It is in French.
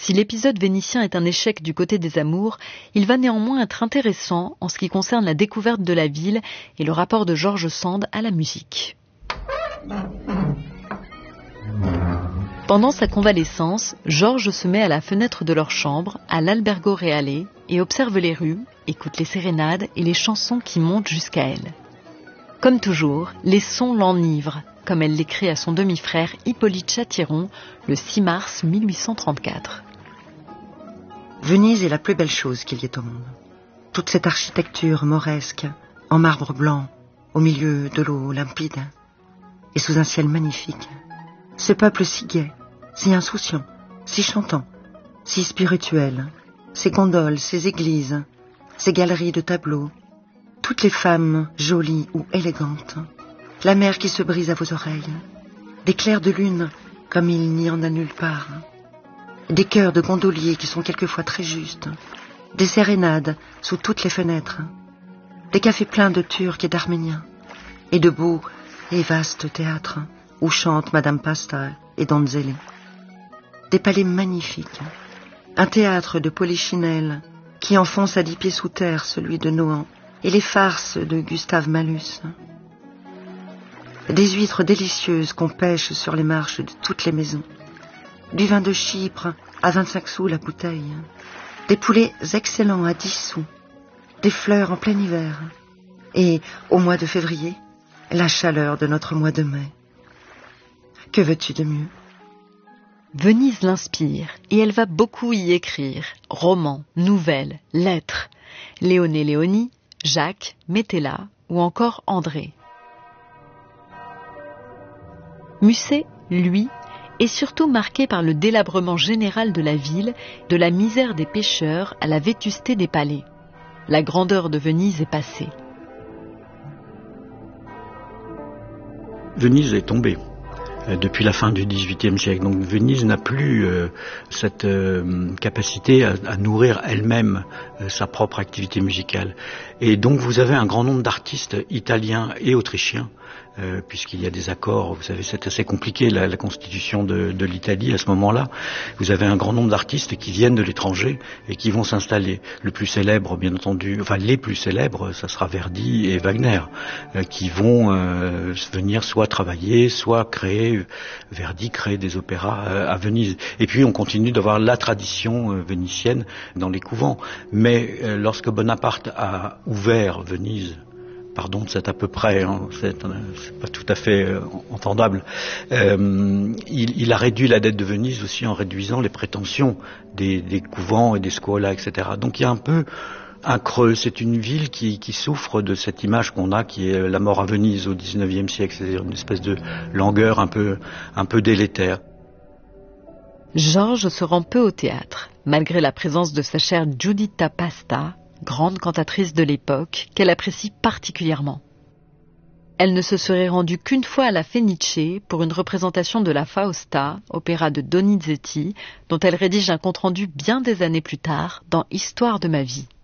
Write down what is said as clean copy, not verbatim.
Si l'épisode vénitien est un échec du côté des amours, il va néanmoins être intéressant en ce qui concerne la découverte de la ville et le rapport de George Sand à la musique. Pendant sa convalescence, George se met à la fenêtre de leur chambre, à l'Albergo Reale, et observe les rues, écoute les sérénades et les chansons qui montent jusqu'à elle. Comme toujours, les sons l'enivrent, comme elle l'écrit à son demi-frère Hippolyte Chatillon le 6 mars 1834. Venise est la plus belle chose qu'il y ait au monde. Toute cette architecture mauresque, en marbre blanc, au milieu de l'eau limpide, et sous un ciel magnifique. Ce peuple si gai, si insouciant, si chantant, si spirituel, ces gondoles, ces églises, ces galeries de tableaux, toutes les femmes jolies ou élégantes, la mer qui se brise à vos oreilles, des clairs de lune comme il n'y en a nulle part, des chœurs de gondoliers qui sont quelquefois très justes, des sérénades sous toutes les fenêtres, des cafés pleins de Turcs et d'Arméniens, et de beaux et vastes théâtres où chantent Madame Pasta et Donzelli. Des palais magnifiques, un théâtre de Polichinelle qui enfonce à 10 pieds sous terre celui de Nohant et les farces de Gustave Malus. Des huîtres délicieuses qu'on pêche sur les marches de toutes les maisons, du vin de Chypre à 25 sous la bouteille, des poulets excellents à 10 sous, des fleurs en plein hiver, et, au mois de février, la chaleur de notre mois de mai. Que veux-tu de mieux ? Venise l'inspire et elle va beaucoup y écrire. Romans, nouvelles, lettres. Léoné Léoni, Jacques, Métella ou encore André. Musset, lui, est surtout marqué par le délabrement général de la ville, de la misère des pêcheurs à la vétusté des palais. La grandeur de Venise est passée. Venise est tombée depuis la fin du XVIIIe siècle. Donc Venise n'a plus cette capacité à nourrir elle-même sa propre activité musicale. Et donc vous avez un grand nombre d'artistes italiens et autrichiens, puisqu'il y a des accords, vous savez, c'est assez compliqué la constitution de l'Italie à ce moment-là. Vous avez un grand nombre d'artistes qui viennent de l'étranger et qui vont s'installer. Le plus célèbre, bien entendu, enfin les plus célèbres, ça sera Verdi et Wagner, qui vont venir soit travailler, soit créer. Verdi crée des opéras à Venise. Et puis on continue d'avoir la tradition vénitienne dans les couvents. Mais lorsque Bonaparte a ouvert Venise, pardon, c'est à peu près, hein, c'est pas tout à fait entendable. Il a réduit la dette de Venise aussi en réduisant les prétentions des couvents et des scuola, etc. Donc il y a un peu un creux. C'est une ville qui souffre de cette image qu'on a, qui est la mort à Venise au XIXe siècle, c'est-à-dire une espèce de langueur un peu délétère. Georges se rend peu au théâtre, malgré la présence de sa chère Giuditta Pasta, grande cantatrice de l'époque, qu'elle apprécie particulièrement. Elle ne se serait rendue qu'une fois à la Fenice pour une représentation de la Fausta, opéra de Donizetti, dont elle rédige un compte-rendu bien des années plus tard dans Histoire de ma vie.